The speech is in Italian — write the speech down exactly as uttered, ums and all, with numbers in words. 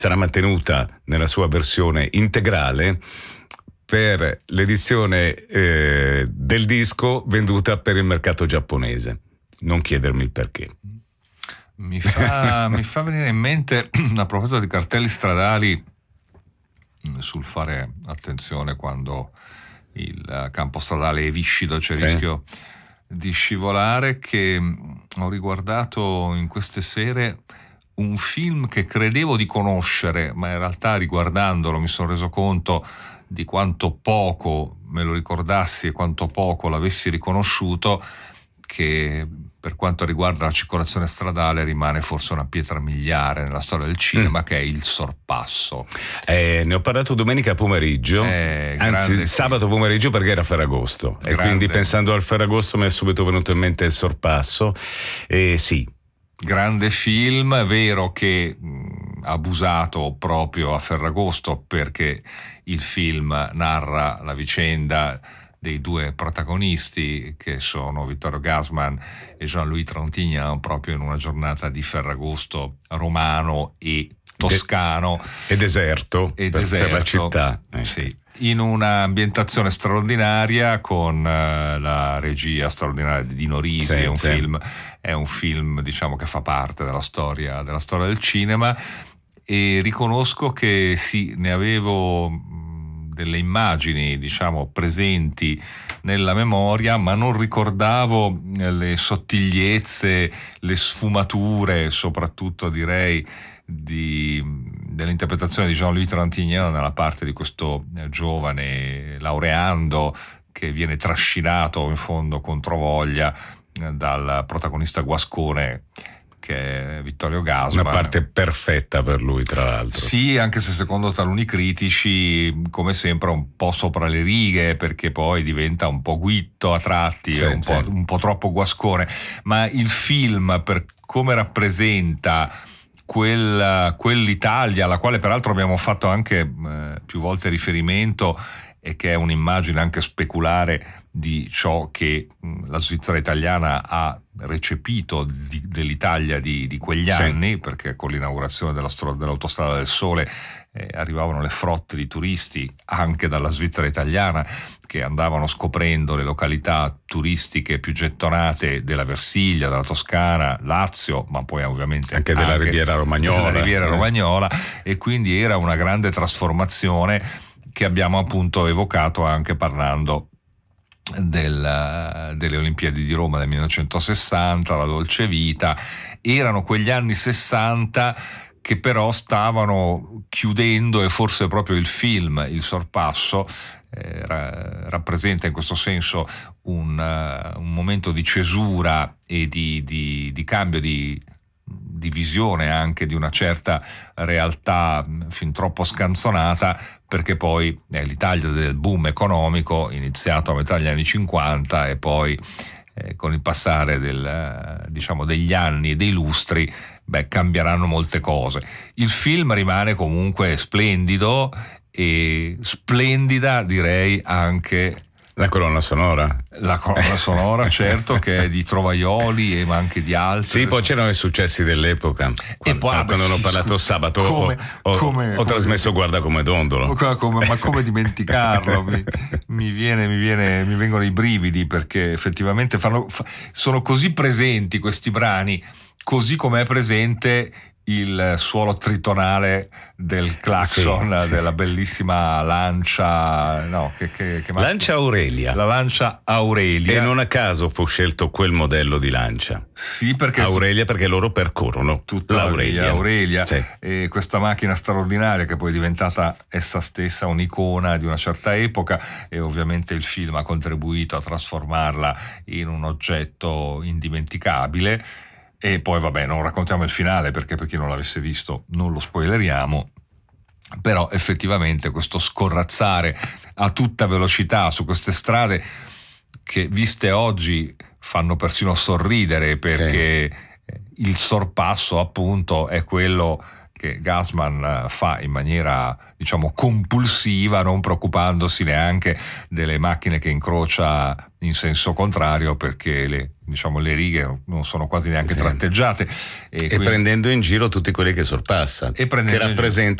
sarà mantenuta nella sua versione integrale per l'edizione eh, del disco venduta per il mercato giapponese. Non chiedermi il perché. Mi fa, mi fa venire in mente, a proposito di cartelli stradali, sul fare attenzione quando il campo stradale è viscido, c'è il Sì. rischio di scivolare, che ho riguardato in queste sere un film che credevo di conoscere, ma in realtà riguardandolo mi sono reso conto di quanto poco me lo ricordassi e quanto poco l'avessi riconosciuto, che per quanto riguarda la circolazione stradale rimane forse una pietra miliare nella storia del cinema, mm. che è Il Sorpasso. Eh, ne ho parlato domenica pomeriggio, eh, anzi sabato pomeriggio, perché era Ferragosto, grande. E quindi pensando al Ferragosto mi è subito venuto in mente Il Sorpasso. E sì, grande film, è vero che mh, abusato proprio a Ferragosto, perché il film narra la vicenda dei due protagonisti, che sono Vittorio Gassman e Jean-Louis Trintignant, proprio in una giornata di Ferragosto romano e toscano e deserto, e per, deserto per la città, eh. Sì, in un'ambientazione straordinaria, con uh, la regia straordinaria di Dino Risi. Sì, è un sì. film è un film diciamo che fa parte della storia della storia del cinema, e riconosco che sì, ne avevo delle immagini diciamo presenti nella memoria, ma non ricordavo le sottigliezze, le sfumature, soprattutto direi di, dell'interpretazione di Jean-Louis Trintignant nella parte di questo giovane laureando che viene trascinato in fondo controvoglia dal protagonista guascone, che è Vittorio Gassman. Una parte perfetta per lui, tra l'altro. Sì, anche se secondo taluni critici, come sempre, un po' sopra le righe, perché poi diventa un po' guitto a tratti, sì, un, sì. po', un po' troppo guascone. Ma il film, per come rappresenta quel, quell'Italia, alla quale peraltro abbiamo fatto anche eh, più volte riferimento, e che è un'immagine anche speculare di ciò che mh, la Svizzera italiana ha recepito di, dell'Italia di, di quegli sì. anni, perché con l'inaugurazione della stro- dell'Autostrada del Sole eh, arrivavano le frotte di turisti anche dalla Svizzera italiana, che andavano scoprendo le località turistiche più gettonate della Versilia, della Toscana, Lazio, ma poi ovviamente anche della anche Riviera Romagnola, della Riviera eh. Romagnola, e quindi era una grande trasformazione che abbiamo appunto evocato anche parlando del, delle Olimpiadi di Roma del millenovecentosessanta, la Dolce Vita. Erano quegli anni sessanta che però stavano chiudendo, e forse proprio il film Il Sorpasso eh, ra- rappresenta in questo senso un, uh, un momento di cesura e di, di, di cambio di di visione anche di una certa realtà fin troppo scanzonata, perché poi eh, l'Italia del boom economico iniziato a metà degli anni cinquanta, e poi eh, con il passare del, eh, diciamo degli anni e dei lustri, beh, cambieranno molte cose. Il film rimane comunque splendido, e splendida direi anche la colonna sonora. La colonna sonora, certo, che è di Trovaioli e ma anche di altri. Sì, poi c'erano i successi dell'epoca. E poi, quando beh, ho sì, parlato scu- sabato come, ho, come, ho come, trasmesso come, Guarda come dondolo. Come, ma come dimenticarlo? mi, mi, viene, mi, viene, mi vengono i brividi, perché effettivamente fanno, fa, sono così presenti questi brani, così come è presente il suono tritonale del clacson, sì, della sì. bellissima Lancia, no, che, che, che Lancia Aurelia. La Lancia Aurelia. E non a caso fu scelto quel modello di Lancia. Sì, perché Aurelia, perché loro percorrono tutta l'Aurelia. Aurelia. Sì. E questa macchina straordinaria, che poi è diventata essa stessa un'icona di una certa epoca, e ovviamente il film ha contribuito a trasformarla in un oggetto indimenticabile. E poi vabbè, non raccontiamo il finale, perché per chi non l'avesse visto non lo spoileriamo, però effettivamente questo scorrazzare a tutta velocità su queste strade, che viste oggi fanno persino sorridere, perché sì. il sorpasso appunto è quello che Gassman fa in maniera, diciamo, compulsiva, non preoccupandosi neanche delle macchine che incrocia in senso contrario, perché le, diciamo, le righe non sono quasi neanche sì. tratteggiate. E, e quindi, prendendo in giro tutti quelli che sorpassa, e che rappresenta